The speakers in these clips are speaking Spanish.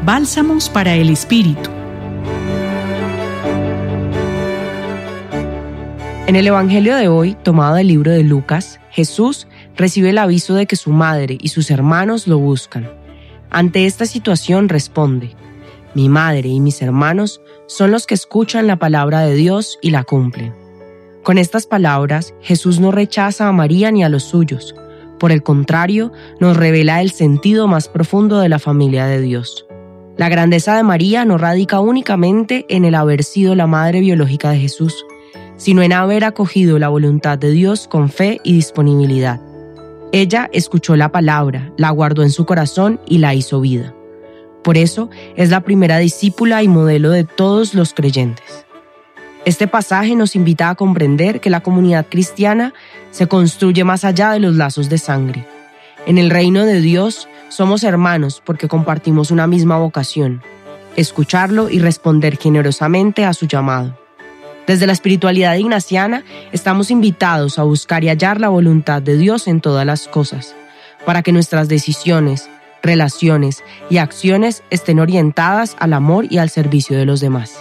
Bálsamos para el Espíritu. En el Evangelio de hoy, tomado del libro de Lucas, Jesús recibe el aviso de que su madre y sus hermanos lo buscan. Ante esta situación responde: mi madre y mis hermanos son los que escuchan la palabra de Dios y la cumplen. Con estas palabras, Jesús no rechaza a María ni a los suyos. Por el contrario, nos revela el sentido más profundo de la familia de Dios. La grandeza de María no radica únicamente en el haber sido la madre biológica de Jesús, sino en haber acogido la voluntad de Dios con fe y disponibilidad. Ella escuchó la palabra, la guardó en su corazón y la hizo vida. Por eso es la primera discípula y modelo de todos los creyentes. Este pasaje nos invita a comprender que la comunidad cristiana se construye más allá de los lazos de sangre. En el reino de Dios somos hermanos porque compartimos una misma vocación: escucharlo y responder generosamente a su llamado. Desde la espiritualidad ignaciana estamos invitados a buscar y hallar la voluntad de Dios en todas las cosas, para que nuestras decisiones, relaciones y acciones estén orientadas al amor y al servicio de los demás.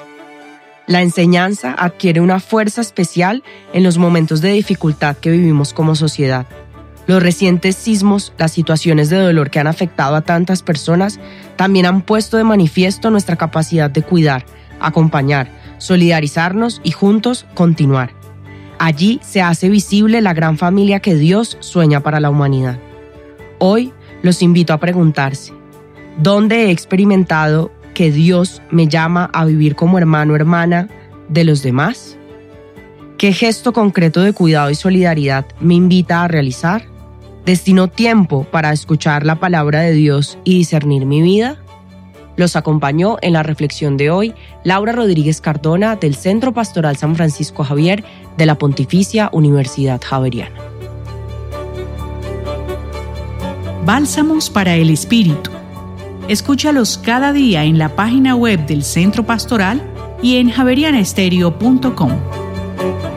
La enseñanza adquiere una fuerza especial en los momentos de dificultad que vivimos como sociedad. Los recientes sismos, las situaciones de dolor que han afectado a tantas personas, también han puesto de manifiesto nuestra capacidad de cuidar, acompañar, solidarizarnos y juntos continuar. Allí se hace visible la gran familia que Dios sueña para la humanidad. Hoy los invito a preguntarse: ¿dónde he experimentado que Dios me llama a vivir como hermano o hermana de los demás? ¿Qué gesto concreto de cuidado y solidaridad me invita a realizar? ¿Destino tiempo para escuchar la palabra de Dios y discernir mi vida? Los acompañó en la reflexión de hoy Laura Rodríguez Cardona del Centro Pastoral San Francisco Javier de la Pontificia Universidad Javeriana. Bálsamos para el Espíritu. Escúchalos cada día en la página web del Centro Pastoral y en javerianaestereo.com.